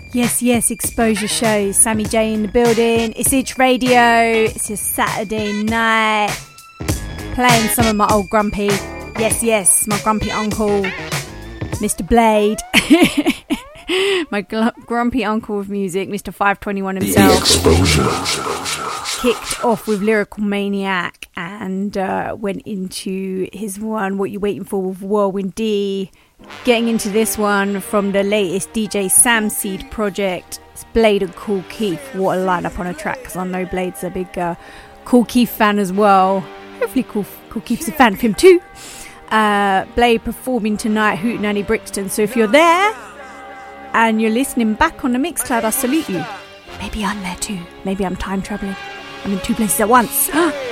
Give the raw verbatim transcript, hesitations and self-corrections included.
Yes, yes, Exposure Show. Sammy J in the building. It's Itch Radio. It's your Saturday night. Playing some of my old grumpy. Yes, yes, my grumpy uncle, Mister Blade. My gl- grumpy uncle of music, Mister five twenty-one himself. The Exposure. Kicked off with Lyrical Maniac and uh, went into his one, What You Waiting For, with Whirlwind D. Getting into this one from the latest D J Sam Seed project. It's Blade and Kool Keith. What a lineup on a track, because I know Blade's a big uh, Kool Keith fan as well. Hopefully Kool, Kool Keith's a fan of him too. Uh, Blade performing tonight, Hootenanny Brixton. So if you're there and you're listening back on the Mixcloud, I salute you. Maybe I'm there too. Maybe I'm time travelling. I'm in two places at once.